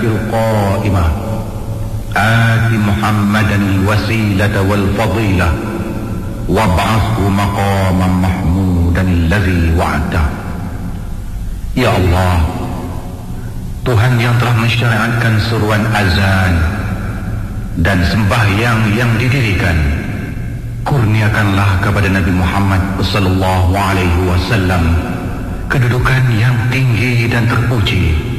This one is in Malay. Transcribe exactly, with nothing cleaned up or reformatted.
القائمة آت محمدا الوسيلة والفضيلة وابعثه مقاما محمودا الذي وعده. Ya Allah, Tuhan yang telah mensyariatkan seruan azan dan sembahyang yang didirikan, kurniakanlah kepada Nabi Muhammad sallallahu alaihi wasallam kedudukan yang tinggi dan terpuji